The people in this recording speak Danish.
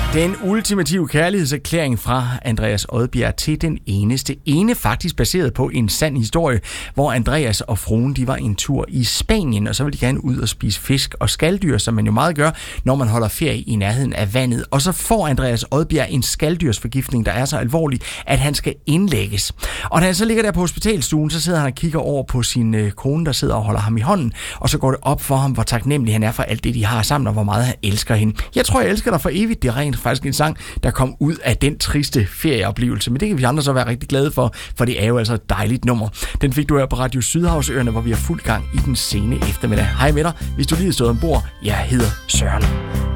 Den ultimative kærlighedserklæring fra Andreas Odbjerg til den eneste ene, faktisk baseret på en sand historie, hvor Andreas og fruen, de var en tur i Spanien, og så ville de gerne ud og spise fisk og skaldyr, som man jo meget gør, når man holder ferie i nærheden af vandet. Og så får Andreas Odbjerg en skalddyrsforgiftning, der er så alvorlig, at han skal indlægges. Og da han så ligger der på hospitalstuen, så sidder han og kigger over på sin kone, der sidder og holder ham i hånden, og så går det op for ham, hvor taknemmelig han er for alt det, de har sammen, og hvor meget han elsker hende. Jeg tror, jeg elsker dig for evigt. Det er rent faktisk en sang, der kom ud af den triste ferieoplevelse. Men det kan vi andre så være rigtig glade for det er jo altså et dejligt nummer. Den fik du her på Radio Sydhavsøerne, hvor vi er fuld gang i den sene eftermiddag. Hej med dig, hvis du lige har stået ombord. Jeg hedder Søren.